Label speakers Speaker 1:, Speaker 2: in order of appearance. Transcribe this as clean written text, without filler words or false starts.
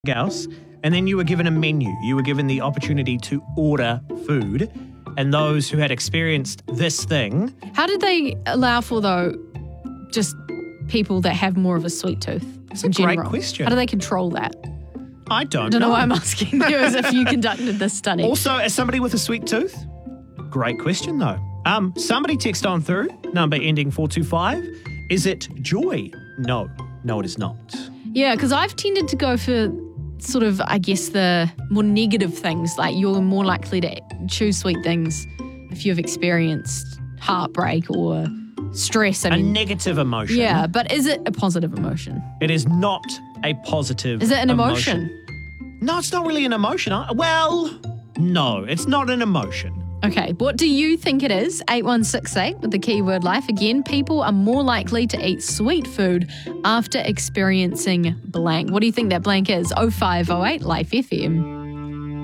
Speaker 1: else, and then you were given a menu. You were given the opportunity to order food, and those who had experienced this thing.
Speaker 2: How did they allow for, though, just people that have more of a sweet tooth?
Speaker 1: It's a great question.
Speaker 2: How do they control that?
Speaker 1: I don't
Speaker 2: know why I'm asking you as if you conducted this study.
Speaker 1: Also, as somebody with a sweet tooth, great question though. Somebody text on through, number ending 425. Is it joy? No, it is not.
Speaker 2: Yeah, because I've tended to go for sort of, I guess, the more negative things. Like you're more likely to choose sweet things if you've experienced heartbreak or stress.
Speaker 1: A negative emotion.
Speaker 2: Yeah, but is it a positive emotion?
Speaker 1: It is not a positive
Speaker 2: Is it an emotion?
Speaker 1: No, it's not really an emotion. Well, no, it's not an emotion.
Speaker 2: Okay, what do you think it is? 8168 with the keyword life. Again, people are more likely to eat sweet food after experiencing blank. What do you think that blank is? 0508 Life FM.